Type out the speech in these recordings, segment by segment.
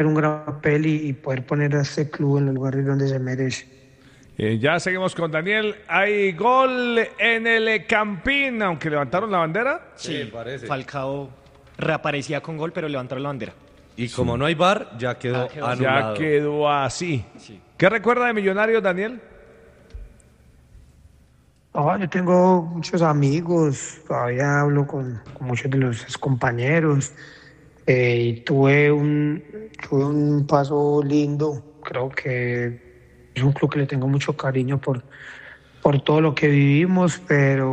un gran papel y poder poner a este club en los lugares donde se merece. Ya seguimos con Daniel. Hay gol en el Campín, aunque levantaron la bandera. Sí, parece. Falcao reaparecía con gol, pero levantaron la bandera. Y como no hay VAR, ya quedó quedó anulado. Ya quedó así. Sí. ¿Qué recuerda de Millonarios, Daniel? Yo tengo muchos amigos, todavía hablo con muchos de los compañeros. Y tuve un paso lindo. Creo que es un club que le tengo mucho cariño por todo lo que vivimos,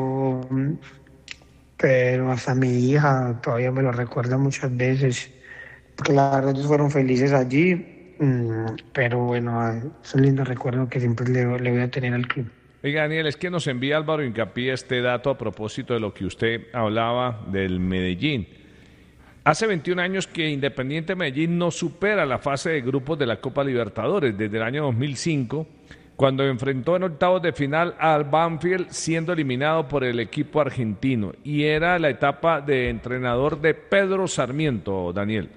pero hasta mi hija todavía me lo recuerda muchas veces. Porque la verdad ellos fueron felices allí, pero bueno, es un lindo recuerdo que siempre le voy a tener al club. Oiga, Daniel, es que nos envía Álvaro Hincapié este dato a propósito de lo que usted hablaba del Medellín. Hace 21 años que Independiente Medellín no supera la fase de grupos de la Copa Libertadores, desde el año 2005, cuando enfrentó en octavos de final al Banfield, siendo eliminado por el equipo argentino. Y era la etapa de entrenador de Pedro Sarmiento, Daniel.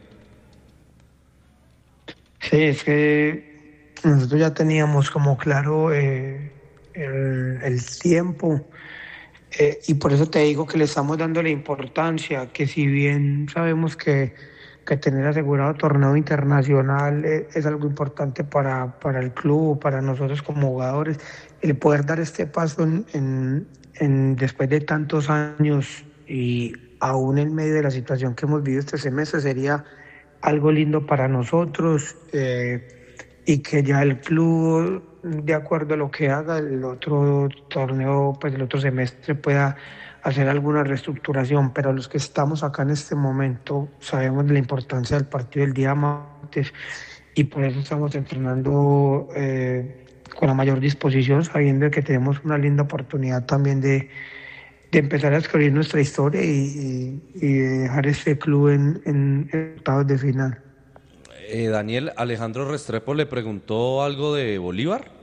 Sí, es que nosotros ya teníamos como claro el tiempo, y por eso te digo que le estamos dando la importancia, que si bien sabemos que tener asegurado torneo internacional es algo importante para el club, para nosotros como jugadores, el poder dar este paso después de tantos años y aún en medio de la situación que hemos vivido este semestre sería algo lindo para nosotros, y que ya el club, de acuerdo a lo que haga el otro torneo, pues el otro semestre pueda hacer alguna reestructuración, pero los que estamos acá en este momento sabemos de la importancia del partido del día martes y por eso estamos entrenando con la mayor disposición, sabiendo que tenemos una linda oportunidad también de empezar a escribir nuestra historia y dejar este club en octavos de final. Daniel, Alejandro Restrepo le preguntó algo de Bolívar.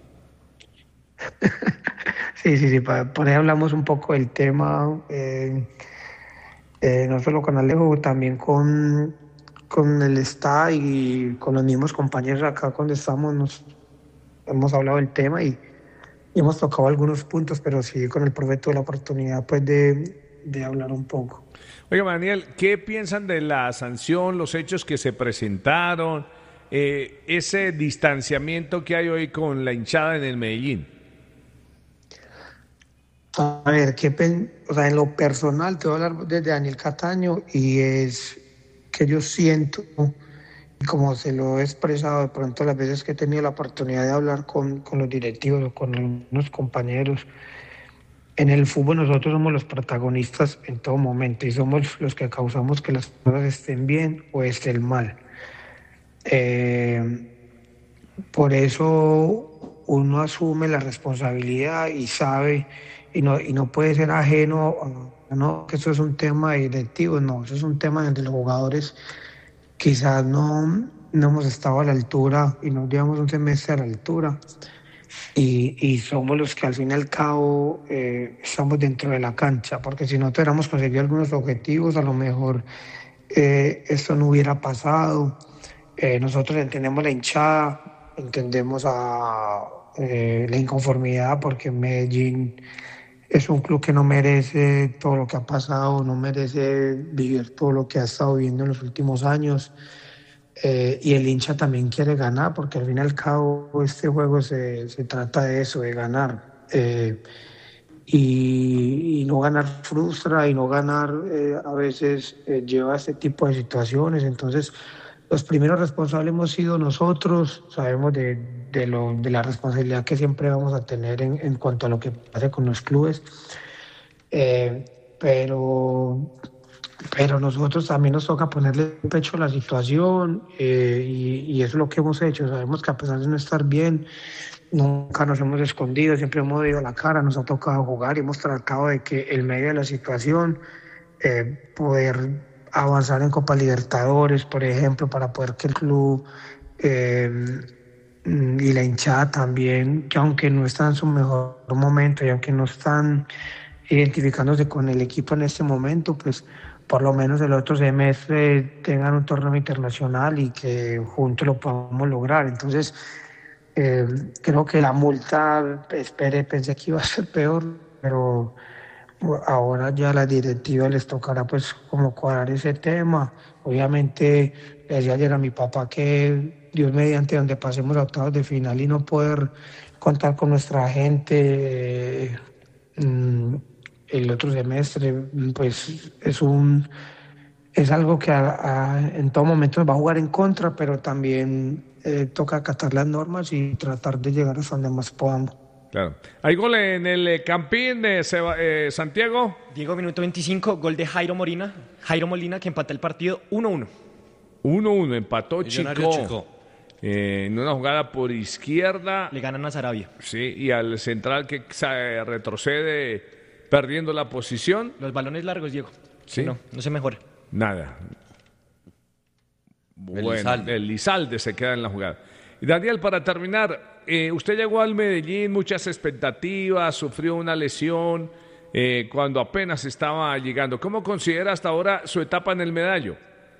Sí, por ahí hablamos un poco del tema, no solo con Alejo, también con el staff y con los mismos compañeros acá cuando estamos, hemos hablado del tema y hemos tocado algunos puntos, pero sí con el profe tuve la oportunidad pues de hablar un poco. Oiga, Daniel, ¿qué piensan de la sanción, los hechos que se presentaron, ese distanciamiento que hay hoy con la hinchada en el Medellín? A ver, o sea, en lo personal te voy a hablar desde Daniel Cataño y es que yo siento, y como se lo he expresado de pronto las veces que he tenido la oportunidad de hablar con los directivos o con algunos compañeros, en el fútbol nosotros somos los protagonistas en todo momento y somos los que causamos que las cosas estén bien o estén mal. Eh, por eso uno asume la responsabilidad y sabe y no puede ser ajeno no, que eso es un tema de directivos, no, eso es un tema donde los jugadores quizás no hemos estado a la altura y no llevamos un semestre a la altura y somos los que al fin y al cabo estamos dentro de la cancha, porque si no tuviéramos conseguido algunos objetivos, a lo mejor esto no hubiera pasado. Nosotros entendemos la hinchada, entendemos la inconformidad, porque Medellín es un club que no merece todo lo que ha pasado, no merece vivir todo lo que ha estado viviendo en los últimos años. Y el hincha también quiere ganar, porque al fin y al cabo este juego se trata de eso, de ganar. Y no ganar frustra y no ganar a veces lleva a este tipo de situaciones. Entonces, los primeros responsables hemos sido nosotros, sabemos de la responsabilidad que siempre vamos a tener en cuanto a lo que pase con los clubes. Eh, pero pero nosotros también nos toca ponerle pecho a la situación, y eso es lo que hemos hecho. Sabemos que a pesar de no estar bien, nunca nos hemos escondido, siempre hemos ido a la cara, nos ha tocado jugar y hemos tratado de que en medio de la situación poder avanzar en Copa Libertadores, por ejemplo, para poder que el club eh, y la hinchada también, que aunque no están en su mejor momento y aunque no están identificándose con el equipo en este momento, pues por lo menos el otro semestre tengan un torneo internacional y que juntos lo podamos lograr. Entonces, creo que la multa, pensé que iba a ser peor, pero ahora ya a la directiva les tocará pues como cuadrar ese tema. Obviamente le decía ayer a mi papá que Dios mediante donde pasemos a octavos de final y no poder contar con nuestra gente el otro semestre, pues es algo que en todo momento nos va a jugar en contra, pero también toca acatar las normas y tratar de llegar hasta donde más podamos. Claro. ¿Hay gol en el Campín de Santiago? Diego, minuto 25, gol de Jairo Molina, que empata el partido 1-1. 1-1, empató Millonario Chico. En una jugada por izquierda. Le ganan a Sarabia. Sí, y al central que retrocede perdiendo la posición. Los balones largos, Diego. Sí. No se mejora. Nada. Bueno, Elizalde. Elizalde se queda en la jugada. Y Daniel, para terminar, usted llegó al Medellín, muchas expectativas, sufrió una lesión cuando apenas estaba llegando. ¿Cómo considera hasta ahora su etapa en el Medallo?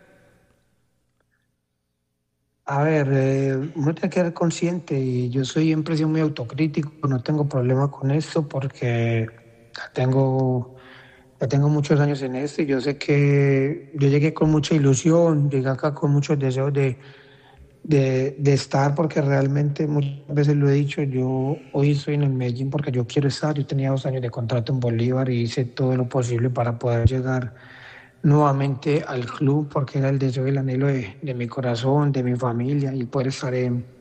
A ver, uno tiene que ser consciente y yo siempre he sido muy autocrítico, no tengo problema con esto porque ya tengo muchos años en esto y yo sé que yo llegué con mucha ilusión, llegué acá con muchos deseos de estar porque realmente muchas veces lo he dicho, yo hoy estoy en el Medellín porque yo quiero estar, yo tenía 2 años de contrato en Bolívar y hice todo lo posible para poder llegar nuevamente al club porque era el deseo y el anhelo de mi corazón, de mi familia y poder estar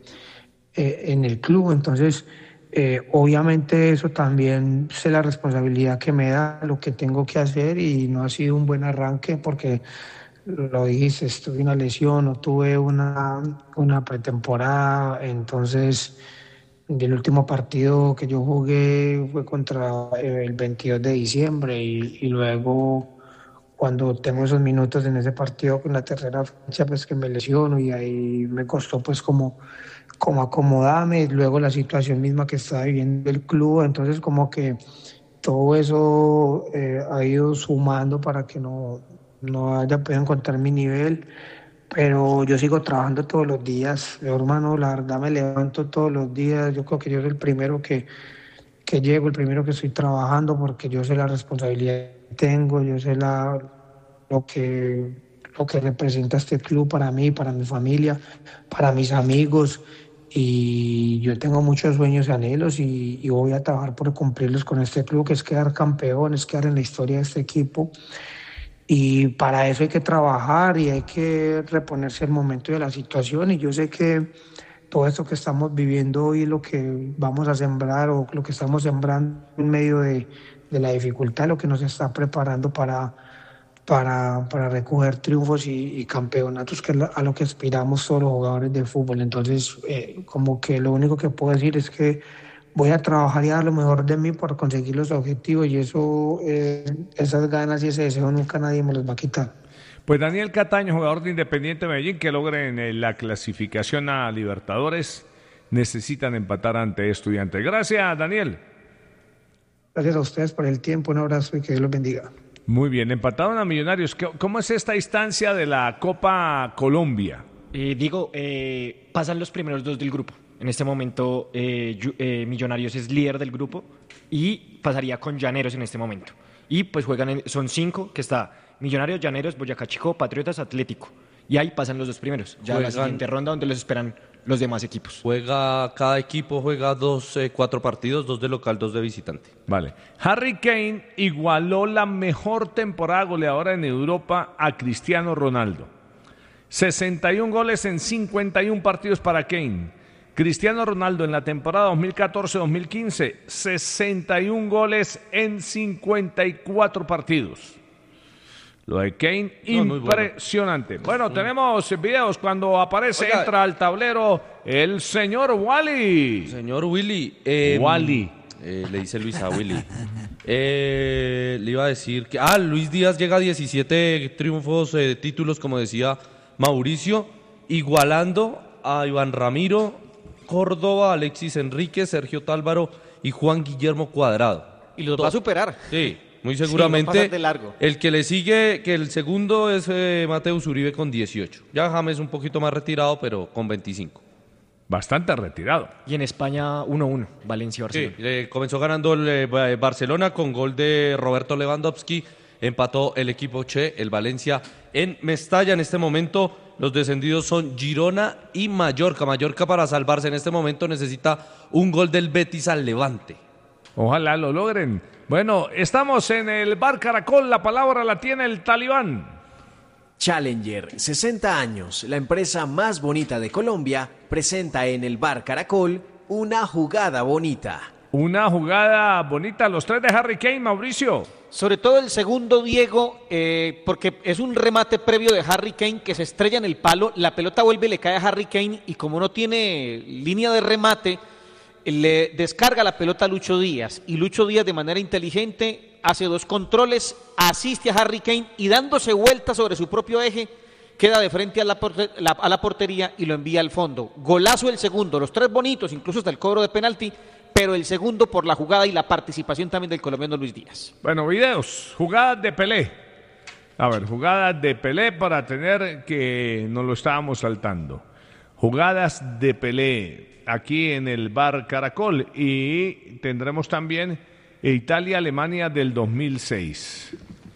en el club. Entonces, obviamente eso también sé la responsabilidad que me da, lo que tengo que hacer y no ha sido un buen arranque porque lo dijiste, tuve una lesión, no tuve una pretemporada, entonces el último partido que yo jugué fue contra el 22 de diciembre y luego cuando tengo esos minutos en ese partido con la tercera fecha pues que me lesiono y ahí me costó pues como acomodarme, luego la situación misma que estaba viviendo el club, entonces como que todo eso ha ido sumando para que no haya podido encontrar mi nivel, pero yo sigo trabajando todos los días, yo, hermano, la verdad me levanto todos los días, yo creo que yo soy el primero que llego, el primero que estoy trabajando porque yo sé la responsabilidad que tengo, yo sé lo que representa este club para mí, para mi familia, para mis amigos y yo tengo muchos sueños y anhelos y voy a trabajar por cumplirlos con este club, que es quedar campeón, es quedar en la historia de este equipo y para eso hay que trabajar y hay que reponerse el momento de la situación y yo sé que todo esto que estamos viviendo hoy, lo que vamos a sembrar o lo que estamos sembrando en medio de la dificultad, lo que nos está preparando para recoger triunfos y campeonatos, que es a lo que aspiramos todos los jugadores de fútbol. Entonces, como que lo único que puedo decir es que voy a trabajar y a dar lo mejor de mí para conseguir los objetivos y eso, esas ganas y ese deseo nunca nadie me los va a quitar. Pues Daniel Cataño, jugador de Independiente Medellín, que logren la clasificación a Libertadores, necesitan empatar ante Estudiantes. Gracias, Daniel. Gracias a ustedes por el tiempo, un abrazo y que Dios los bendiga. Muy bien, empataron a Millonarios. ¿Cómo es esta instancia de la Copa Colombia? Diego, pasan los primeros 2 del grupo. En este momento Millonarios es líder del grupo y pasaría con Llaneros en este momento. Y pues son 5 que está Millonarios, Llaneros, Boyacá Chico, Patriotas, Atlético. Y ahí pasan los 2 primeros. Ya la siguiente ronda donde los esperan los demás equipos. Cada equipo juega 4 partidos, 2 de local, 2 de visitante. Vale. Harry Kane igualó la mejor temporada goleadora en Europa a Cristiano Ronaldo. 61 goles en 51 partidos para Kane. Cristiano Ronaldo en la temporada 2014-2015, 61 goles en 54 partidos. Lo de Kane, impresionante. Bueno, tenemos videos cuando aparece, Oiga, entra al tablero el señor Wally. Señor Willy. Wally. Le dice Luis a Willy. Le iba a decir que... Luis Díaz llega a 17 triunfos, títulos, como decía Mauricio, igualando a Iván Ramiro, Córdoba, Alexis Enríquez, Sergio Tálvaro y Juan Guillermo Cuadrado. Y los va a superar. Sí. muy Sí, va a seguramente. pasar de largo. El que le sigue, que el segundo es Mateus Uribe con 18. Ya James un poquito más retirado, pero con 25. Bastante retirado. Y en España 1-1, Sí, Valencia-Barcelona. comenzó ganando el Barcelona con gol de Roberto Lewandowski. Empató el equipo Che, el Valencia en Mestalla. En este momento los descendidos son Girona y Mallorca. Mallorca, para salvarse en este momento, necesita un gol del Betis al Levante. Ojalá lo logren. Bueno, estamos en el Bar Caracol. La palabra la tiene el Talibán. Challenger, 60 años, la empresa más bonita de Colombia, presenta en el Bar Caracol una jugada bonita. Una jugada bonita, los 3 de Harry Kane, Mauricio. Sobre todo el segundo, Diego, porque es un remate previo de Harry Kane que se estrella en el palo, la pelota vuelve y le cae a Harry Kane y como no tiene línea de remate, le descarga la pelota a Lucho Díaz y Lucho Díaz de manera inteligente hace 2 controles, asiste a Harry Kane y dándose vuelta sobre su propio eje, queda de frente a la portería y lo envía al fondo. Golazo el segundo, los 3 bonitos, incluso hasta el cobro de penalti, pero el segundo por la jugada y la participación también del colombiano Luis Díaz. Bueno, videos, jugadas de Pelé. A ver, jugadas de Pelé para tener que nos lo estábamos saltando. Jugadas de Pelé aquí en el Bar Caracol y tendremos también Italia-Alemania del 2006.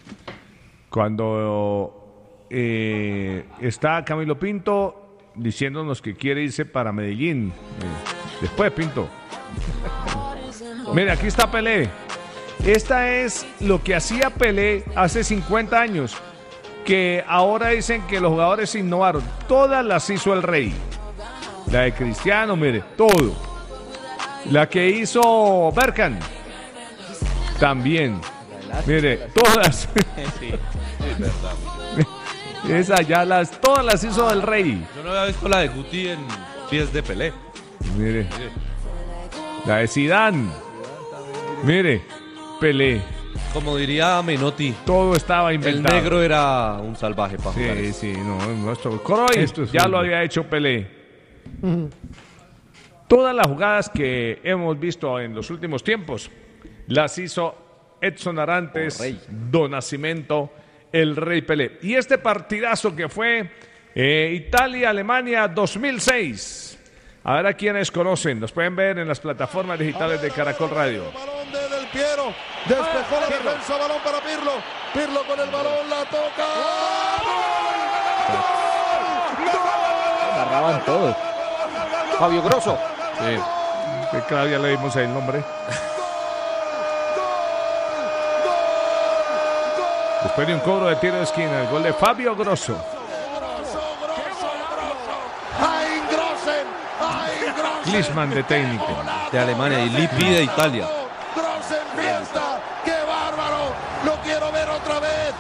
Cuando está Camilo Pinto diciéndonos que quiere irse para Medellín. Después, Pinto. Mira, aquí está Pelé. Esta es lo que hacía Pelé hace 50 años, que ahora dicen que los jugadores innovaron. Todas las hizo el Rey. La de Cristiano, mire, todo. La que hizo Bergkamp, también. Mire, todas. Sí. Todas las hizo el Rey. Yo no había visto la de Guti en pies de Pelé. Mire. La de Zidane. Mire, Pelé. Como diría Menotti, Todo estaba el inventado. negro era un salvaje para jugar. Sí, eso. sí, no, nuestro Cruyff Esto es ya fútbol. lo había hecho Pelé. Todas las jugadas que hemos visto en los últimos tiempos las hizo Edson Arantes, Don Nascimento, el Rey Pelé. Y este partidazo que fue Italia-Alemania 2006. A ver a quienes conocen, nos pueden ver en las plataformas digitales de Caracol Radio. Balón de Del Piero, despejó la defensa, balón para Pirlo. Pirlo con el balón, la toca. Agarraban todos. Fabio Grosso. Sí. Que cada día le dimos ahí el nombre. Después de un cobro de tiro de esquina, el gol de Fabio Grosso. Klinsmann de técnico. De Alemania y Lippi de Italia. Grossen fiesta, qué bárbaro, lo quiero ver otra vez.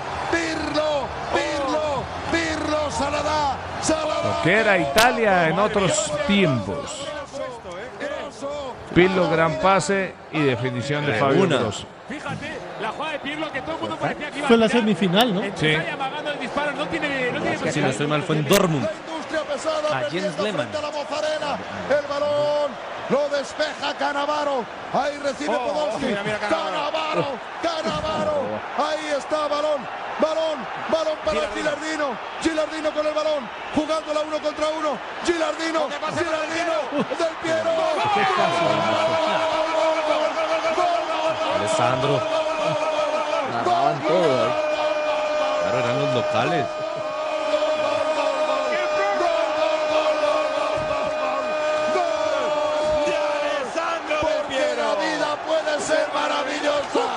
Pirlo, Saladá. Lo que era Italia en otros tiempos. Pirlo, gran pase y definición de Fabio una. Grosso. Fíjate, la jugada de Pirlo que todo el mundo parecía que iba Fue la a tirar. semifinal, ¿no? Sí. Está amagando el disparo, no tiene Si no estoy mal, fue en Dortmund. Pesada, A Jens perdiendo Lehmann. frente a la Mozzarella. El balón lo despeja Cannavaro. Ahí recibe Podolski. mira, Cannavaro. Cannavaro. Ahí está balón para Gilardino con el balón, jugando la 1 contra 1. Gilardino del Piero. Alessandro. Agarraban todos. Claro, eran los locales. Porque la vida puede ser maravillosa.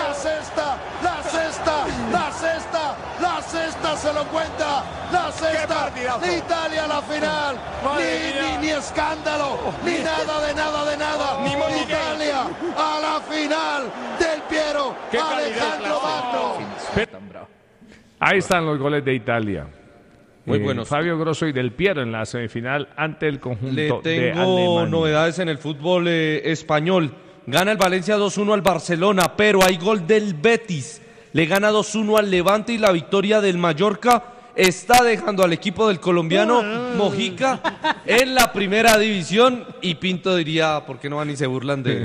La sexta se lo cuenta. La sexta. Italia a la final. Ni escándalo. Ni nada de nada. Italia a la final del Piero. Alejandro Magno. Ahí están los goles de Italia. Muy buenos. Fabio Grosso y Del Piero en la semifinal ante el conjunto Le de tengo Alemania. novedades en el fútbol español. Gana el Valencia 2-1 al Barcelona, pero hay gol del Betis. Le gana 2-1 al Levante y la victoria del Mallorca está dejando al equipo del colombiano Mojica en la primera división. Y Pinto diría, ¿por qué no van y se burlan de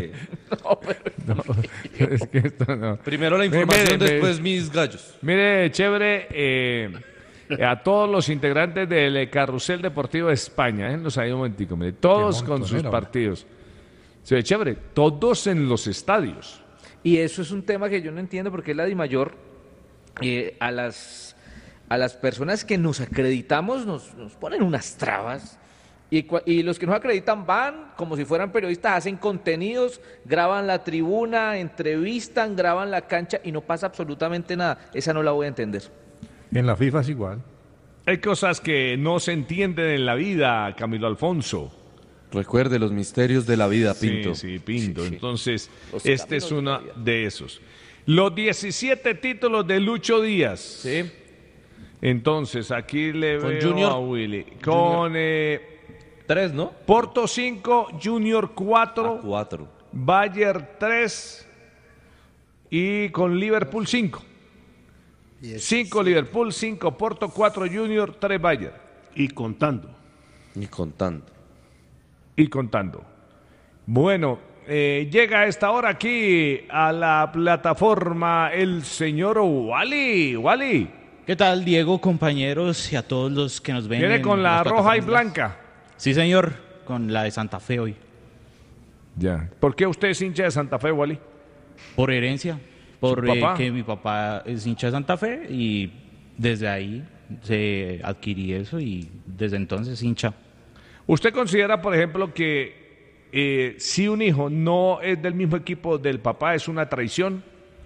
No, es que esto no. Primero la información, Mire, después mis gallos. Mire, chévere, a todos los integrantes del Carrusel Deportivo de España, déjenlos ahí un momentico, mire, todos con sus partidos. Se ve chévere, todos en los estadios. Y eso es un tema que yo no entiendo porque la DIMAYOR a las personas que nos acreditamos nos ponen unas trabas y los que nos acreditan van como si fueran periodistas, hacen contenidos, graban la tribuna, entrevistan, graban la cancha y no pasa absolutamente nada. Esa no la voy a entender. En la FIFA es igual. Hay cosas que no se entienden en la vida, Camilo Alfonso. Recuerde los misterios de la vida, Pinto. Sí, Pinto. Sí. Entonces, Los este es caminos de la uno vida. de esos. Los 17 títulos de Lucho Díaz. Sí. Entonces, aquí le Con veo Junior. a Willy. Con 3, ¿no? Porto 5, Junior 4, 4. Bayern 3 y con Liverpool 5. 5 Liverpool, 5 Porto, 4 Junior, 3 Bayern. Y contando. Ni contando. Y contando. Bueno, llega a esta hora aquí a la plataforma el señor Wally. Wally, ¿Qué tal, Diego, compañeros y a todos los que nos ven? viene en con la las roja y plataformas? blanca. Sí, señor, con la de Santa Fe hoy. Ya. ¿Por qué usted es hincha de Santa Fe, Wally? Por herencia, por papá? que mi papá es hincha de Santa Fe y desde ahí se adquirí eso y desde entonces hincha. ¿Usted considera, por ejemplo, que si un hijo no es del mismo equipo del papá, es una traición?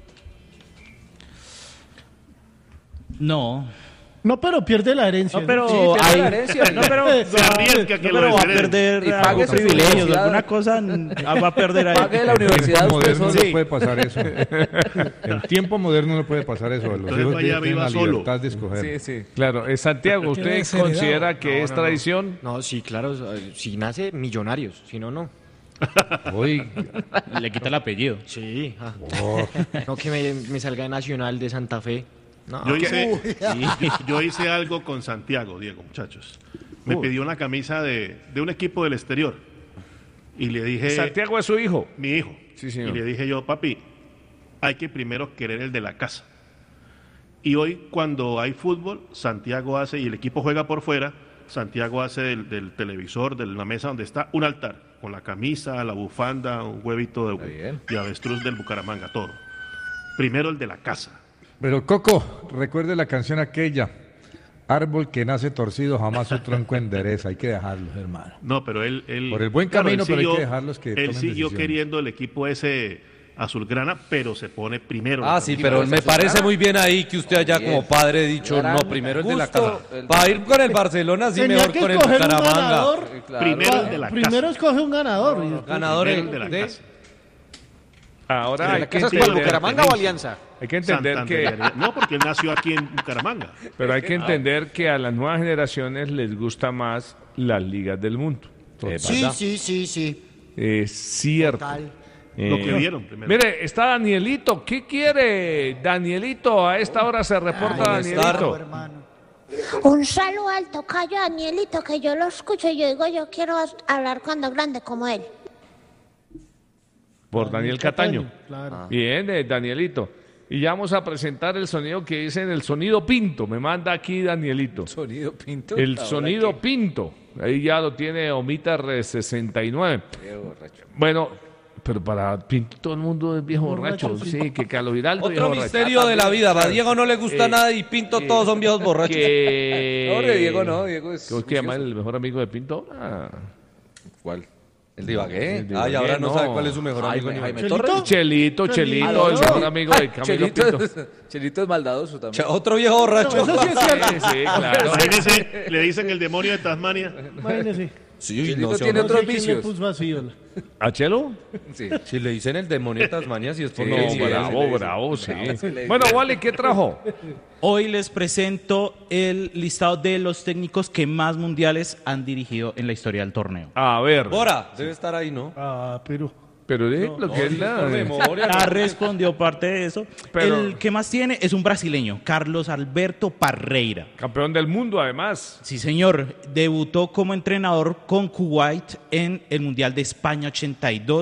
No. No, pero pierde la herencia. No, pero Sí, pierde hay- la herencia. no, pero Se arriesga que no, lo pero va a deshereden. perder Y pague algunos su privilegios, universidad. alguna cosa va a perder ahí. Pague la En universidad tiempo usted moderno solo. no puede pasar eso. En tiempo moderno no puede pasar eso. Los Entonces hijos vaya, tienen viva la solo. libertad de escoger. Sí. Claro, Santiago, ¿usted desheredado. considera que No, es no, traición? No, sí, claro. Si nace, millonarios. Si no, no. Hoy, Le quita el apellido. Sí. No que me salga de Nacional de Santa Fe. No. Yo hice algo con Santiago, Diego, muchachos. Me pidió una camisa de un equipo del exterior. Y le dije, Santiago es su hijo. mi hijo. Sí, señor. Y le dije yo, papi, hay que primero querer el de la casa. Y hoy cuando hay fútbol, Santiago hace, y el equipo juega por fuera, Santiago hace del televisor, de la mesa donde está, un altar, con la camisa, la bufanda, un huevito de avestruz del Bucaramanga, todo. Primero el de la casa. pero Coco, recuerde la canción aquella. Árbol que nace torcido, jamás su tronco endereza. Hay que dejarlos, hermano. No, pero él Por el buen camino, él pero hay siguió- que dejarlos que Él tomen siguió decisiones. queriendo el equipo ese azulgrana, pero se pone primero. Ah, sí, pero me parece muy bien ahí que usted haya como padre dicho, Gran no, primero el de la gusto, casa. Para ir con el Barcelona, sí, Tenía mejor que con el escoger un Bucaramanga. ganador. Primero el de la Primero casa. escoge un ganador. y después- Ganador Primero el el de la de... casa. Ahora ¿De hay la que casa es para entender, Bucaramanga o Alianza? hay que entender Santander. que, No, porque él nació aquí en Bucaramanga. pero hay que entender que a las nuevas generaciones les gusta más las ligas del mundo. Sí, sí, sí, sí. Es cierto. Total. Lo que vieron primero. Mire, está Danielito. ¿Qué quiere Danielito? A esta hora se reporta Danielito. Un saludo al tocayo Danielito, que yo lo escucho y yo digo, yo quiero hablar cuando grande como él. Por Daniel Cataño. Claro. Bien, Danielito. Y ya vamos a presentar el sonido que dicen el sonido Pinto. Me manda aquí Danielito. Sonido Pinto. El Ahora sonido que- Pinto. Ahí ya lo tiene Omitar 69. Qué borracho. Bueno, pero para Pinto todo el mundo es viejo borracho. Sí, que Carlos Giraldo viejo Otro borracho. misterio de la vida. A Diego no le gusta nada y Pinto todos son viejos borrachos. Que... No, de Diego no, Diego es ¿Cómo es que llama el mejor amigo de Pinto? Ah, ¿Cuál? ¿El de Ibagué? El de Ah, y ahora Ibagué, no no. sabe cuál es su mejor amigo. Jaime, ni Jaime Ibagué. Torres. Chelito, el mejor amigo de Camilo Pinto. Chelito es maldadoso también. Otro viejo borracho. Eso sí es cierto. Sí, sí, claro. Imagínese, le dicen el demonio de Tasmania. Imagínese. Sí, Chelito no sé, tiene No otros sé quién le vicios. puso así, hola. ¿A Chelo? Sí. Si le dicen el demonio de Tasmania, si es por No, lo que bravo, bravo, sí. Bueno, Wally, ¿qué trajo? Hoy les presento el listado de los técnicos que más mundiales han dirigido en la historia del torneo. A ver. Bora, debe estar ahí, ¿no? Ah, pero... Pero lo que es la... Ya respondió parte de eso. Pero- El que más tiene es un brasileño, Carlos Alberto Parreira. Campeón del mundo, además. Sí, señor. Debutó como entrenador con Kuwait en el Mundial de España 82.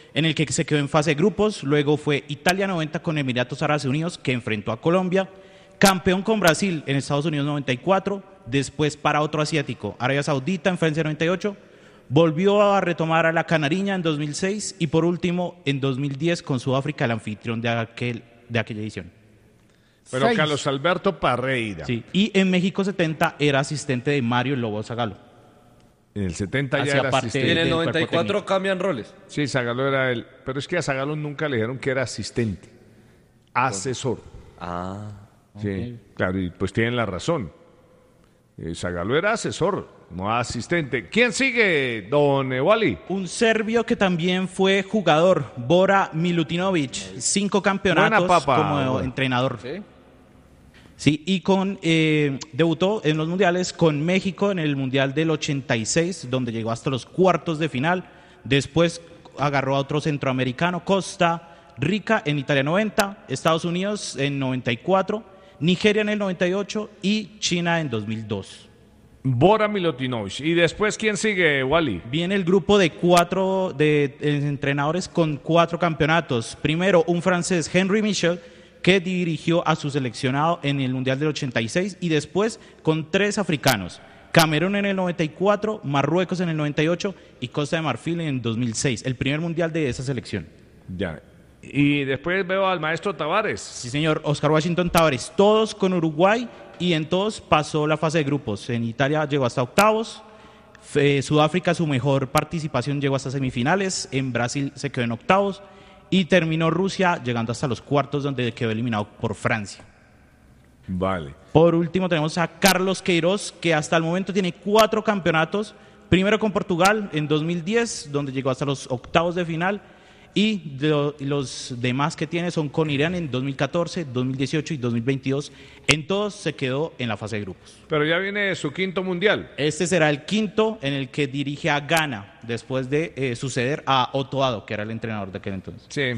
en el que se quedó en fase de grupos. Luego fue Italia 90 con Emiratos Árabes Unidos, que enfrentó a Colombia. Campeón con Brasil en Estados Unidos 94. Después para otro asiático, Arabia Saudita en Francia 98. Volvió a retomar a la Canariña en 2006. Y por último, en 2010 con Sudáfrica, el anfitrión de aquella edición. Pero Carlos Alberto Parreira. Sí. Y en México 70 era asistente de Mario Lobo Zagallo. En el 70 ya Hacía era parte asistente. Y en el del cuerpo 94 técnico. cambian roles. Sí, Zagallo era él. Pero es que a Zagallo nunca le dijeron que era asistente. Asesor. Ah. Sí, claro, y pues tienen la razón. Zagallo era asesor, no asistente. ¿Quién sigue, don Wally? Un serbio que también fue jugador, Bora Milutinovic, 5 campeonatos Buena papa, como bueno. entrenador. Sí, y debutó en los mundiales con México en el Mundial del 86, donde llegó hasta los cuartos de final. Después agarró a otro centroamericano, Costa Rica en Italia 90, Estados Unidos en 94, Nigeria en el 98 y China en 2002. Bora Milutinovic. ¿Y después quién sigue, Wally? Viene el grupo de 4 entrenadores con 4 campeonatos. Primero, un francés, Henry Michel, que dirigió a su seleccionado en el Mundial del 86, y después con 3 africanos. Camerún en el 94, Marruecos en el 98 y Costa de Marfil en el 2006, el primer mundial de esa selección. Ya. Y después veo al maestro Tavares. Sí, señor, Oscar Washington Tavares, todos con Uruguay, y en todos pasó la fase de grupos. En Italia llegó hasta octavos, Sudáfrica su mejor participación llegó hasta semifinales, en Brasil se quedó en octavos y terminó Rusia llegando hasta los cuartos, donde quedó eliminado por Francia. Vale. Por último tenemos a Carlos Queiroz, que hasta el momento tiene 4 campeonatos, primero con Portugal en 2010, donde llegó hasta los octavos de final, y los demás que tiene son con Irán en 2014, 2018 y 2022. En todos se quedó en la fase de grupos. Pero ya viene su 5º mundial. Este será el 5º en el que dirige a Ghana, después de suceder a Otto Addo, que era el entrenador de aquel entonces. Sí.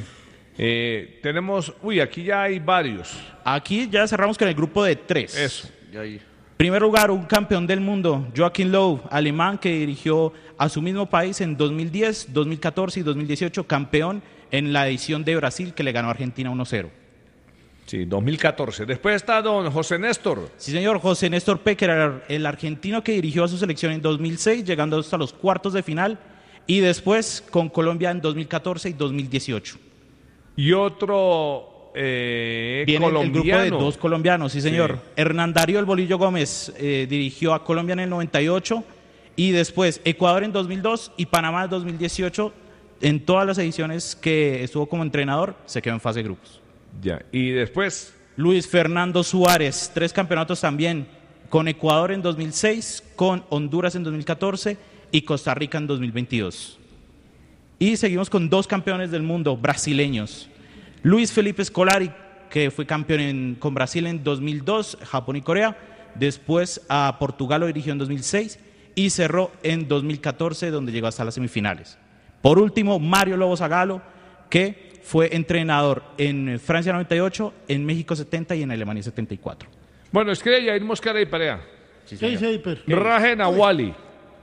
Tenemos, aquí ya hay varios. Aquí ya cerramos con el grupo de 3. Eso. Primer lugar, un campeón del mundo, Joachim Löw, alemán, que dirigió a su mismo país en 2010, 2014 y 2018, campeón en la edición de Brasil, que le ganó a Argentina 1-0. Sí, 2014. Después está don José Néstor. Sí, señor, José Néstor Pecker, era el argentino que dirigió a su selección en 2006, llegando hasta los cuartos de final, y después con Colombia en 2014 y 2018. Y otro Viene colombiano. el grupo de 2 colombianos, sí, señor. Sí. Hernán Darío El Bolillo Gómez dirigió a Colombia en el 98, y después Ecuador en 2002 y Panamá en 2018. En todas las ediciones que estuvo como entrenador, se quedó en fase de grupos. Ya. Y después Luis Fernando Suárez, 3 campeonatos también, con Ecuador en 2006, con Honduras en 2014 y Costa Rica en 2022. Y seguimos con 2 campeones del mundo brasileños. Luis Felipe Scolari, que fue campeón con Brasil en 2002, Japón y Corea. Después a Portugal lo dirigió en 2006 y cerró en 2014, donde llegó hasta las semifinales. Por último, Mario Lobo Zagallo, que fue entrenador en Francia 98, en México 70 y en Alemania 74. Bueno, escribe Yair Mosquera y Perea. Sí, pero. Rajen a Wally.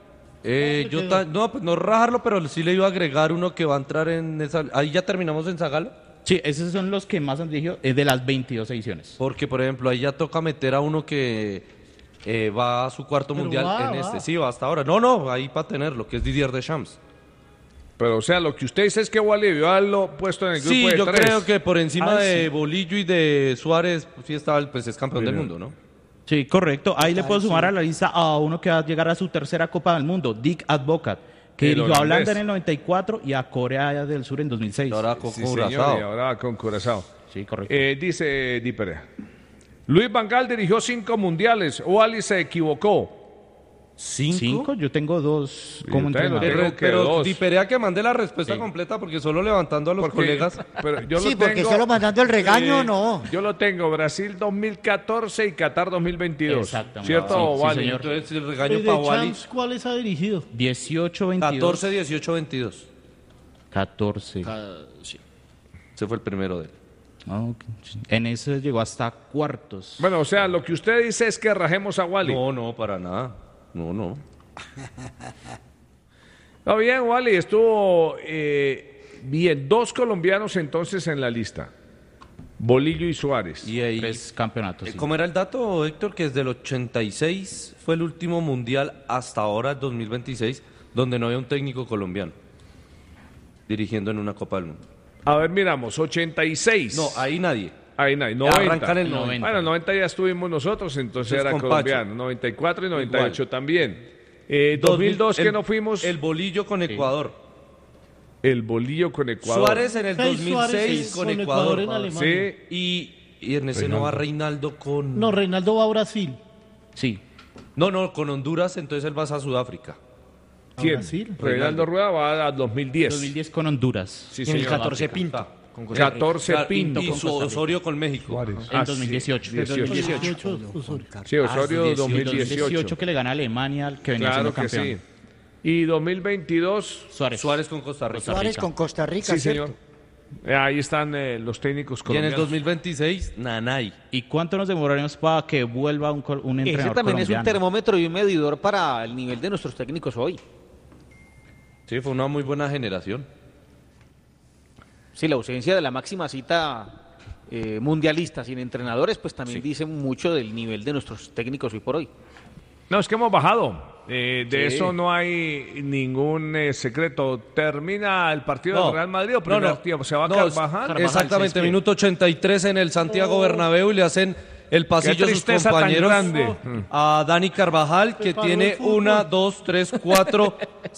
No, pues no rajarlo, pero sí le iba a agregar uno que va a entrar en esa. Ahí ya terminamos en Zagallo. Sí, esos son los que más han dirigido de las 22 ediciones. Porque, por ejemplo, ahí ya toca meter a uno que va a su cuarto Pero mundial va. este. Sí, va hasta ahora. No, ahí para tenerlo, que es Didier Deschamps. Pero, o sea, lo que usted dice es que Wally debió haberlo puesto en el grupo Sí, de yo 3. creo que por encima de sí. Bolillo y de Suárez, pues sí estaba, pues es campeón del mundo, ¿no? Sí, correcto. Ahí le puedo sumar a la lista a uno que va a llegar a su tercera Copa del Mundo, Dick Advocat, que El dirigió a holandés. Holanda en el 94 y a Corea del Sur en 2006. Ahora con Sí, Curazao. señor, y ahora con Curazao. Sí, correcto. Dice Di Perea. Luis Van Gaal dirigió 5 mundiales. Wally se equivocó. ¿5? Yo tengo 2 como yo también lo entrenador. tengo. que Pero dos. Di Perea que mande la respuesta completa porque solo levantando a los Porque- colegas. Pero yo Sí, lo porque tengo, solo mandando el regaño, no. Yo lo tengo, Brasil 2014 y Qatar 2022. Exactamente. ¿Cierto, Sí, sí, Wally? señor. Entonces el ¿Y regaño de para Wally. Champs cuáles ha dirigido? 18, 22. 14, 18, 22. 14. Ese fue el primero de él. Ah, ok. En ese llegó hasta cuartos. Bueno, o sea, lo que usted dice es que rajemos a Wally. No, para nada. No. Está bien, Wally, estuvo Bien, 2 colombianos entonces en la lista. Bolillo y Suárez. Y ahí, 3 campeonatos. Sí. ¿cómo era el dato, Héctor? Que desde el 86 fue el último mundial hasta ahora, 2026, donde no había un técnico colombiano dirigiendo en una Copa del Mundo. A ver, miramos, 86. No, ahí nadie. Ahí no hay, 90. Arrancan el 90. Bueno, 90 ya estuvimos nosotros, entonces Entonces, era con colombiano. Pacho. 94 y 98 Igual. también. 2002 que no fuimos. El bolillo con Ecuador. El bolillo con Ecuador. Suárez en el 2006 con Ecuador. en Alemania. Sí. Y en ese no va Reinaldo con... No, Reinaldo va a Brasil. Sí. No, con Honduras, entonces él va a Sudáfrica. ¿Quién? Brasil. Reinaldo Rueda va a 2010. 2010 con Honduras. Sí, Y en el señor. 14 Pinto. Ah. Con Costa Rica. 14 Pinto. Y su Osorio con México. Suárez. En 2018. 18, Osorio. Sí, Osorio 2018 2018. que le gana a Alemania, que venía Claro siendo que campeón. sí. Y 2022. Suárez. con Costa Rica. Suárez con Costa Rica, Sí, señor. ¿cierto? Ahí están los técnicos Y en el colombianos. 2026, Nanay. ¿Y cuánto nos demoraremos para que vuelva un entrenador Ese también es un colombiano? termómetro y un medidor para el nivel de nuestros técnicos hoy. Sí, fue una muy buena generación. Sí, la ausencia de la máxima cita mundialista sin entrenadores, pues también dice mucho del nivel de nuestros técnicos hoy por hoy. No, es que hemos bajado. De Sí. eso no hay ningún secreto. Termina el partido del Real Madrid o primer tiempo. Se va a Carvajal. Exactamente, minuto 83 en el Santiago Bernabéu y le hacen el pasillo a sus tristeza tan compañeros grande. a Dani Carvajal, que paró tiene el fútbol. 1, 2, 3, 4,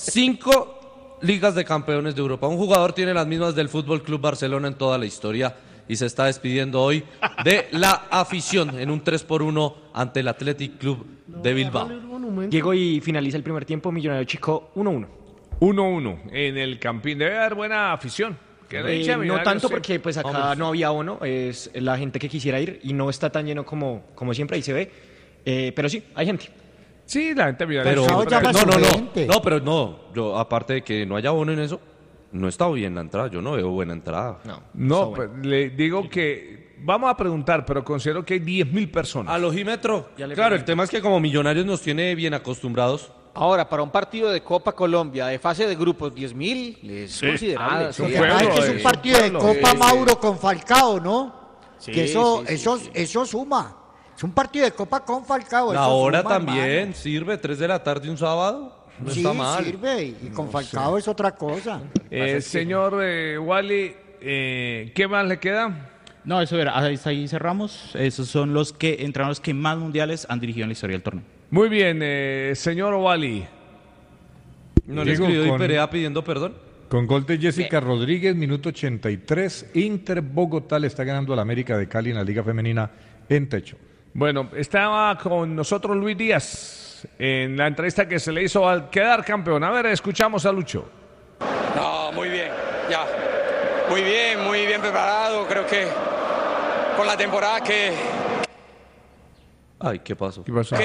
5 ligas de campeones de Europa. Un jugador tiene las mismas del Fútbol Club Barcelona en toda la historia y se está despidiendo hoy de la afición en un 3-1 ante el Athletic Club de Bilbao. Llegó y finaliza el primer tiempo, Millonario Chico 1-1. 1-1 en el Campín. Debe haber buena afición. Que le eche a No Millonarios, tanto sí. porque pues acá Vamos. no había bono, es la gente que quisiera ir y no está tan lleno como siempre, ahí se ve. Pero sí, hay gente. Sí, la gente Pero millonaria. pero no, yo aparte de que no haya bono en eso, no está bien la entrada, yo no veo buena entrada. No, pues, le digo que vamos a preguntar, pero considero que hay 10.000 personas. Al ojímetro, claro, el tema es que como Millonarios nos tiene bien acostumbrados. Ahora, para un partido de Copa Colombia de fase de grupos, 10.000 es Sí. considerable. Lo que pasa es que es un partido de Copa Mauro con Falcao, ¿no? Sí, que eso, sí, eso suma. Es un partido de Copa con Falcao. La eso hora suma, también hermano. sirve, 3 de la tarde un sábado, no Sí, está mal. sirve. Y con Falcao es otra cosa. Señor Wally, ¿qué más le queda? No, eso era, ahí cerramos. Esos son los entrenadores que más mundiales han dirigido en la historia del torneo. Muy bien, señor Wally. ¿No le Digo, escribió con- Perea pidiendo perdón? Con gol de Jessica Rodríguez, minuto 83, Inter Bogotá le está ganando al América de Cali en la Liga Femenina en techo. Bueno, estaba con nosotros Luis Díaz en la entrevista que se le hizo al quedar campeón. A ver, escuchamos a Lucho. No, muy bien, ya. Muy bien preparado. Creo que con la temporada que Ay, ¿qué pasó? ¿Qué pasó?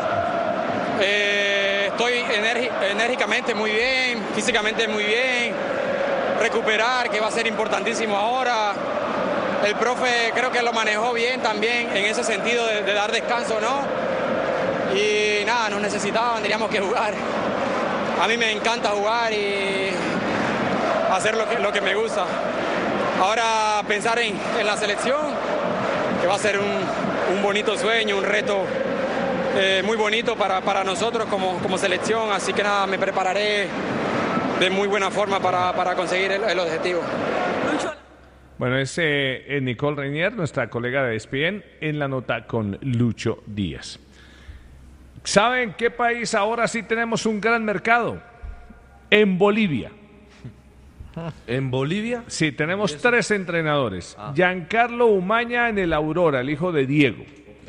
estoy enérgicamente muy bien, físicamente muy bien. Recuperar, que va a ser importantísimo ahora. El profe creo que lo manejó bien también en ese sentido de dar descanso, ¿no? Y nada, nos necesitaban, teníamos que jugar. A mí me encanta jugar y hacer lo que me gusta. Ahora pensar en la selección, que va a ser un bonito sueño, un reto muy bonito para nosotros como selección. Así que nada, me prepararé de muy buena forma para conseguir el objetivo. Bueno, es Nicole Reinier, nuestra colega de ESPN, en la nota con Lucho Díaz. ¿Saben qué país ahora sí tenemos un gran mercado? En Bolivia. ¿En Bolivia? Sí, tenemos 3 entrenadores. Giancarlo Umaña en el Aurora, el hijo de Diego.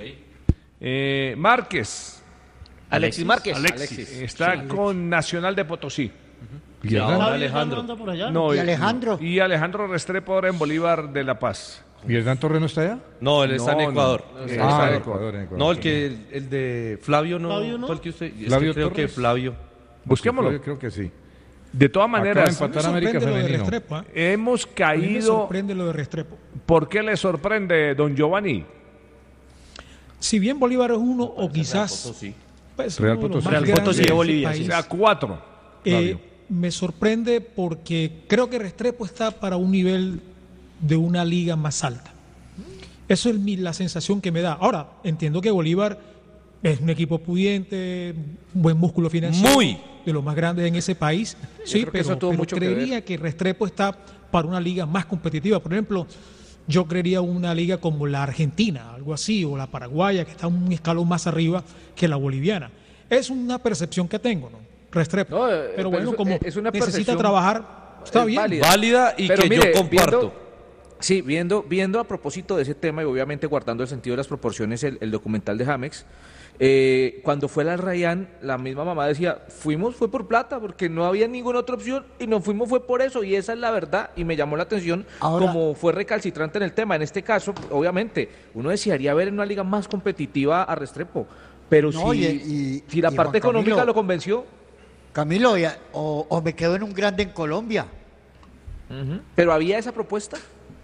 Márquez. Alexis Márquez. Alexis. Está con Nacional de Potosí. Y ahora Alejandro. anda por allá. No, y Alejandro. Y Alejandro Restrepo ahora en Bolívar de La Paz. ¿Y Hernán Torres no está allá? No, él está en No, Ecuador. no. Él Ah, está en en Ecuador. Ecuador. No, el de Flavio no. ¿Flavio no? Fue el que usted. es que Flavio creo que Torres. Flavio. Busquémoslo. Yo creo que sí. De todas Acaba de maneras, empatar América Femenino. hemos A mí me caído. sorprende lo de Restrepo. ¿Por qué le sorprende, don Giovanni? Si bien Bolívar es uno o quizás Potosí. pues, Real uno de los Potosí. más Real grandes Potosí de de ese Bolivia, país, O sea, 4. eh, me sorprende porque creo que Restrepo está para un nivel de una liga más alta. Eso es la sensación que me da. Ahora, entiendo que Bolívar es un equipo pudiente, un buen músculo financiero, de los más grandes en ese país. Sí, creo que eso tuvo mucho que creería que Restrepo está para una liga más competitiva. Por ejemplo, yo creería una liga como la Argentina, algo así, o la Paraguaya, que está un escalón más arriba que la boliviana. Es una percepción que tengo, ¿no? Restrepo. No, pero bueno, como es una necesita percepción trabajar, está bien. Válida y Pero que mire, yo comparto. Viendo a propósito de ese tema y obviamente guardando el sentido de las proporciones el documental de Jamex, cuando fue al Rayán, la misma mamá decía, fue por plata, porque no había ninguna otra opción y nos fuimos fue por eso, y esa es la verdad, y me llamó la atención como fue recalcitrante en el tema. En este caso, obviamente, uno desearía ver en una liga más competitiva a Restrepo, pero No, si la y parte Juan económica Camilo, lo convenció. Camilo, o me quedo en un grande en Colombia. Pero había esa propuesta.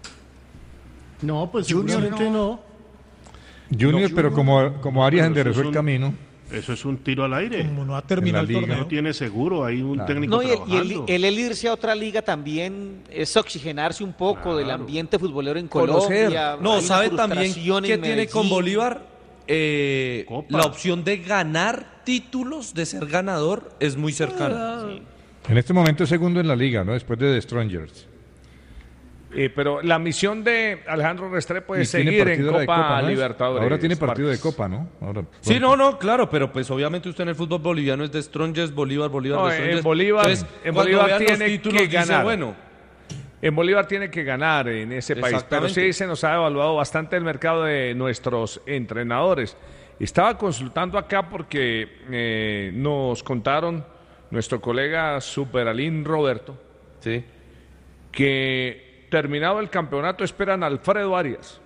No, pues Junior seguramente no. Junior, pero como Arias Pero enderezó eso es el camino. Eso es un tiro al aire. Como no ha terminado En la el liga. torneo. No tiene seguro, hay un técnico No, y trabajando. el irse a otra liga también es oxigenarse un poco del ambiente futbolero en Conocer. Colombia. No, Hay una ¿sabe también frustración qué en tiene con Medellín. Bolívar? Copa. La opción de ganar títulos, de ser ganador, es muy cercana. En este momento es segundo en la liga, ¿no? Después de The Strongers. Pero la misión de Alejandro Restrepo es Y tiene seguir en partido de Copa ¿no? Libertadores. Ahora tiene partido de Marcos. Copa, ¿no? Ahora, Sí, no, claro, pero pues obviamente usted en el fútbol boliviano es de Strongers, Bolívar, No, The en Strongers. Bolívar, Entonces, en cuando Bolívar vean los tiene títulos, que dice, ganar. bueno, En Bolívar tiene que ganar en ese país, pero Exactamente. sí se nos ha evaluado bastante el mercado de nuestros entrenadores. Estaba consultando acá porque nos contaron nuestro colega Superalín Roberto que terminado el campeonato esperan a Alfredo Arias.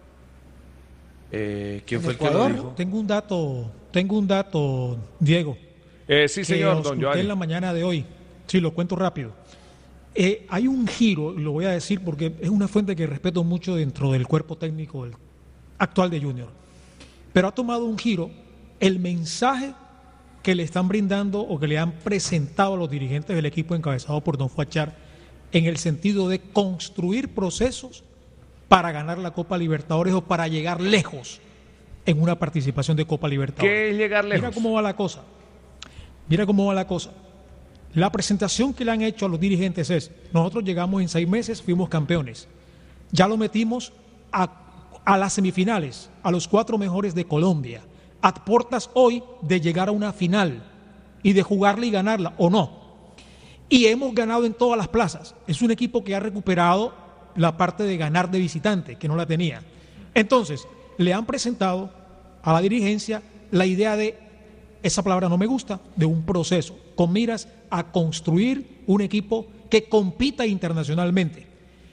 ¿Quién fue el que lo Ecuador, dijo? tengo un dato, Diego. Sí, que señor, don ausculté Giovanni. en la mañana de hoy. Sí, lo cuento rápido. Hay un giro, lo voy a decir porque es una fuente que respeto mucho dentro del cuerpo técnico actual de Junior. Pero ha tomado un giro el mensaje que le están brindando o que le han presentado a los dirigentes del equipo encabezado por don Fuachar en el sentido de construir procesos para ganar la Copa Libertadores o para llegar lejos en una participación de Copa Libertadores. ¿Qué es llegar lejos? Mira cómo va la cosa. Mira cómo va la cosa. La presentación que le han hecho a los dirigentes es, nosotros llegamos en 6 meses, fuimos campeones. Ya lo metimos a las semifinales, a los 4 mejores de Colombia. A puertas hoy de llegar a una final y de jugarla y ganarla, ¿o no? Y hemos ganado en todas las plazas. Es un equipo que ha recuperado la parte de ganar de visitante, que no la tenía. Entonces, le han presentado a la dirigencia la idea de, esa palabra no me gusta, de un proceso, con miras a construir un equipo que compita internacionalmente.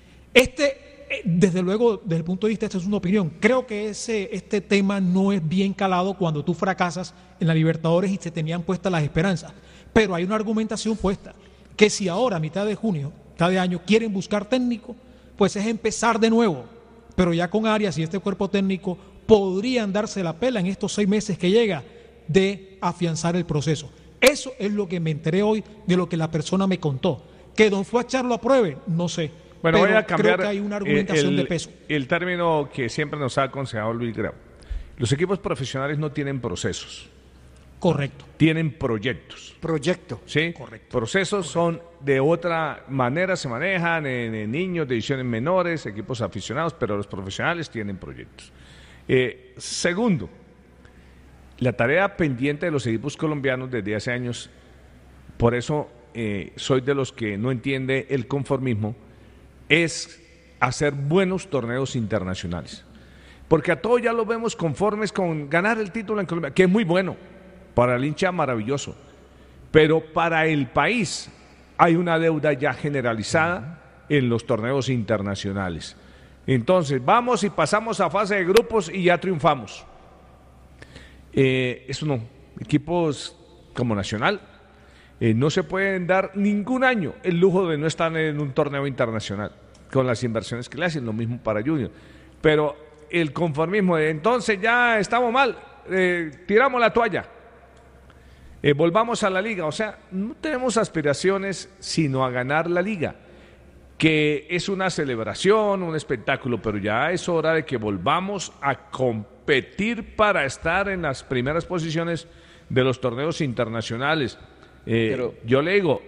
Desde luego, desde el punto de vista, esta es una opinión, creo que este tema no es bien calado cuando tú fracasas en la Libertadores y se tenían puestas las esperanzas. Pero hay una argumentación puesta, que si ahora, a mitad de junio, mitad de año, quieren buscar técnico, pues es empezar de nuevo. Pero ya con Arias y este cuerpo técnico podrían darse la pela en estos 6 meses que llega de afianzar el proceso. Eso es lo que me enteré hoy de lo que la persona me contó. Que don Fuachar lo apruebe, no sé. Bueno, pero voy a cambiar creo que hay una argumentación de peso. el término que siempre nos ha aconsejado Luis Grau. Los equipos profesionales no tienen procesos. Correcto. Tienen proyectos. Proyecto. ¿Sí? Correcto. Procesos son de otra manera, se manejan en niños, divisiones menores, equipos aficionados, pero los profesionales tienen proyectos. Segundo, la tarea pendiente de los equipos colombianos desde hace años, por eso soy de los que no entiende el conformismo, es hacer buenos torneos internacionales. Porque a todos ya los vemos conformes con ganar el título en Colombia, que es muy bueno, para el hincha maravilloso, pero para el país hay una deuda ya generalizada en los torneos internacionales. Entonces, vamos y pasamos a fase de grupos y ya triunfamos. Eso no, equipos como Nacional no se pueden dar ningún año el lujo de no estar en un torneo internacional con las inversiones que le hacen, lo mismo para Junior. Pero el conformismo de entonces ya estamos mal, tiramos la toalla. Volvamos a la liga, o sea, no tenemos aspiraciones sino a ganar la liga, que es una celebración, un espectáculo, pero ya es hora de que volvamos a competir para estar en las primeras posiciones de los torneos internacionales. Yo le digo,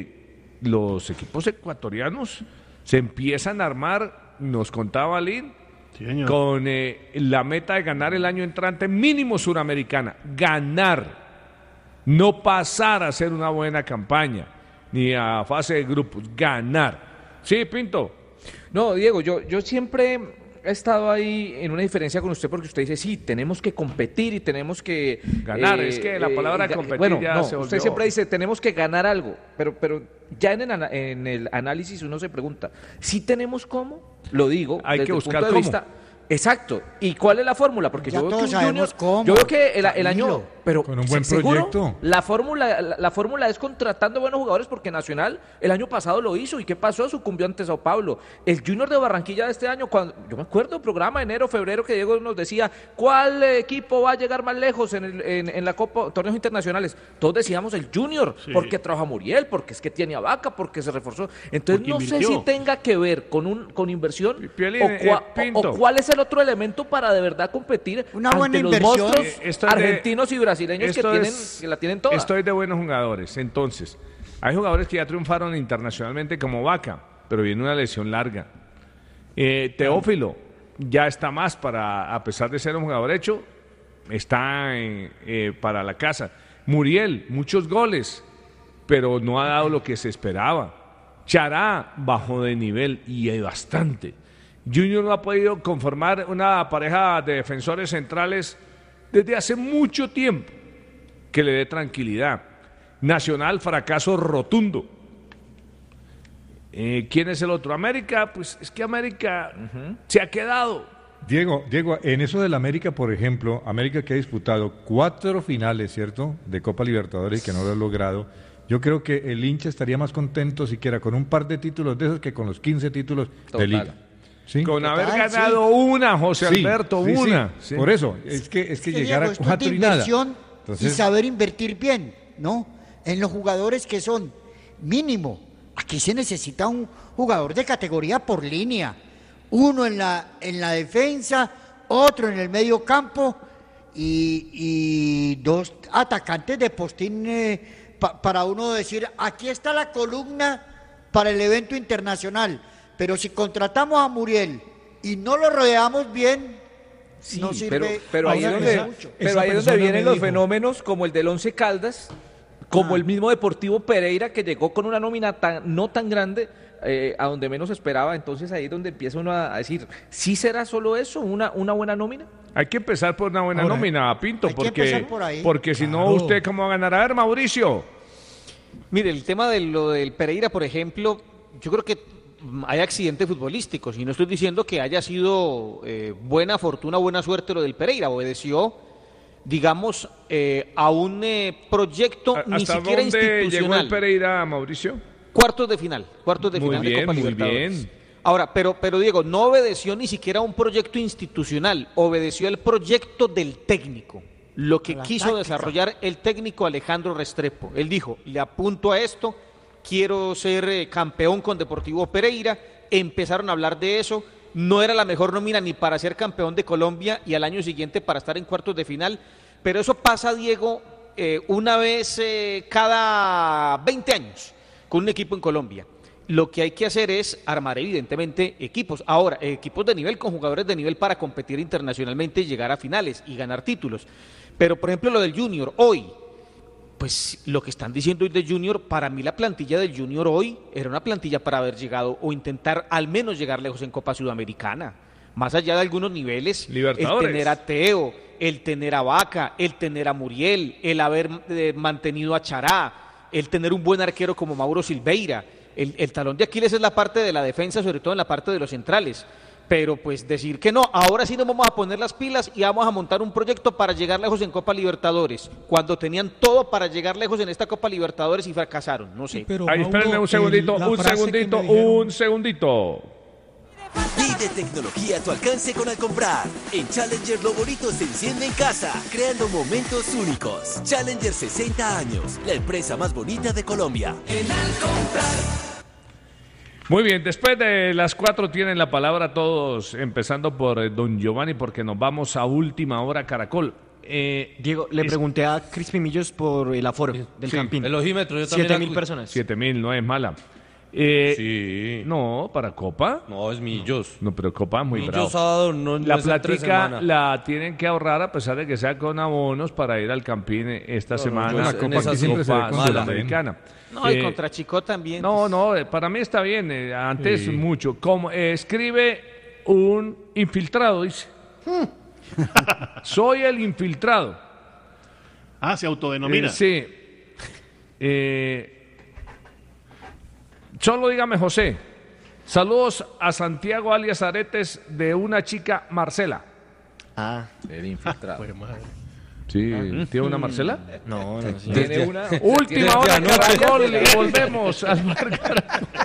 los equipos ecuatorianos se empiezan a armar, nos contaba Lin, con la meta de ganar el año entrante mínimo Suramericana, ganar. No pasar a hacer una buena campaña, ni a fase de grupos, ganar. Sí, Pinto. No, Diego, yo siempre he estado ahí en una diferencia con usted porque usted dice, sí, tenemos que competir y tenemos que... Ganar, es que la palabra competir bueno, ya no, se volvió... Usted siempre dice, tenemos que ganar algo, pero ya en el análisis uno se pregunta, ¿sí tenemos cómo? Lo digo Hay desde que el buscar punto de cómo. vista... Exacto. ¿Y cuál es la fórmula? Porque Ya yo veo que todos un sabemos Junior, cómo, yo veo que el año, Camilo. pero Con un buen ¿seguro? proyecto. La fórmula es contratando buenos jugadores porque Nacional el año pasado lo hizo. ¿Y qué pasó? Sucumbió ante Sao Paulo. El Junior de Barranquilla de este año, cuando yo me acuerdo, programa enero, febrero, que Diego nos decía, ¿cuál equipo va a llegar más lejos en la Copa, torneos internacionales? Todos decíamos el Junior, Sí. porque trabaja Muriel, porque es que tiene a Vaca, porque se reforzó. Entonces Porque no sé invirtió. si tenga que ver con inversión Piolín, Pinto. o cuál es el otro elemento para de verdad competir Una buena ante los inversión. monstruos Esto es de- argentinos y brasileños esto que la tienen toda. Estoy de buenos jugadores. Entonces, hay jugadores que ya triunfaron internacionalmente como Vaca, pero viene una lesión larga. Teófilo ya está más a pesar de ser un jugador hecho, está para la casa. Muriel, muchos goles, pero no ha dado lo que se esperaba. Chará, bajo de nivel y hay bastante. Junior no ha podido conformar una pareja de defensores centrales desde hace mucho tiempo que le dé tranquilidad. Nacional, fracaso rotundo. ¿Quién es el otro? América, pues es que América se ha quedado. Diego, en eso del América, por ejemplo, América que ha disputado 4 finales, ¿cierto?, de Copa Libertadores y que no lo ha logrado. Yo creo que el hincha estaría más contento siquiera con un par de títulos de esos que con los 15 títulos Total. de Liga. ¿Sí? Con haber Total, ganado una, José Sí, Alberto, sí, sí. una. Sí. Por eso, es que llegar Diego, a esto es 4 de y nada. inversión y Entonces, saber invertir bien, ¿no? En los jugadores que son mínimo. Aquí se necesita un jugador de categoría por línea. Uno en la defensa, otro en el medio campo y 2 atacantes de postín para uno decir, aquí está la columna para el evento internacional. Pero si contratamos a Muriel y no lo rodeamos bien, Sí, no sirve. pero ahí es Esa- donde, esa- pero esa ahí es donde persona vienen me los dijo. fenómenos como el del Once Caldas, como el mismo Deportivo Pereira que llegó con una nómina no tan grande a donde menos esperaba. Entonces ahí es donde empieza uno a decir, ¿sí será solo eso, una buena nómina? Hay que empezar por una buena Ahora, nómina, Pinto, hay que empezar por ahí. porque si no, Claro. ¿usted cómo va a ganar? A ver, Mauricio. Mire, el tema de lo del Pereira, por ejemplo, yo creo que hay accidentes futbolísticos y no estoy diciendo que haya sido buena fortuna, buena suerte lo del Pereira, obedeció, digamos, a un proyecto ni ¿Hasta siquiera dónde llegó el institucional. Pereira, Mauricio? Cuartos de final Muy de bien, Copa muy Libertadores. bien. Ahora, pero Diego, no obedeció ni siquiera a un proyecto institucional, obedeció al proyecto del técnico, lo que A la quiso táctica. desarrollar el técnico Alejandro Restrepo. Él dijo, le apunto a esto, quiero ser campeón con Deportivo Pereira, empezaron a hablar de eso, no era la mejor nómina ni para ser campeón de Colombia y al año siguiente para estar en cuartos de final, pero eso pasa, Diego, una vez cada 20 años con un equipo en Colombia. Lo que hay que hacer es armar evidentemente equipos. Ahora, equipos de nivel con jugadores de nivel para competir internacionalmente y llegar a finales y ganar títulos. Pero, por ejemplo, lo del Junior hoy, pues lo que están diciendo hoy de Junior, para mí la plantilla del Junior hoy era una plantilla para haber llegado o intentar al menos llegar lejos en Copa Sudamericana. Más allá de algunos niveles, Libertadores. el tener a Teo, el tener a Vaca, el tener a Muriel, el haber mantenido a Chará, el tener un buen arquero como Mauro Silveira. El talón de Aquiles es la parte de la defensa, sobre todo en la parte de los centrales. Pero pues decir que no, ahora sí nos vamos a poner las pilas y vamos a montar un proyecto para llegar lejos en Copa Libertadores, cuando tenían todo para llegar lejos en esta Copa Libertadores y fracasaron, no sé. Pero, Ay, Mauro, espérenme un segundito, la un frase que segundito, me dijeron- un segundito. Pide tecnología a tu alcance con Alcomprar. En Challenger lo bonito se enciende en casa, creando momentos únicos. Challenger 60 años, la empresa más bonita de Colombia. En Alcomprar. Muy bien, después de las 4 tienen la palabra todos, empezando por don Giovanni, porque nos vamos a última hora Caracol. Diego, le pregunté a Crispy Millos por el aforo del Campín. El ojímetro, yo también. 7.000 personas. 7.000, no es mala. Sí. No, para Copa. No, es Millos. No, pero Copa es muy Millos bravo. sábado no la es en 3 platica semanas. la tienen que ahorrar a pesar de que sea con abonos para ir al Campín esta semana. la Copa aquí siempre se ve con Sudamericana. No, y contra Chico también. No, para mí está bien. Antes Sí. mucho. Como escribe un infiltrado, dice. Soy el infiltrado. Se autodenomina. Sí. Solo dígame José. Saludos a Santiago alias Aretes de una chica Marcela. El infiltrado. Sí, ¿tiene una Marcela? No, Tiene una. Última hora Caracol y volvemos al Bar Caracol.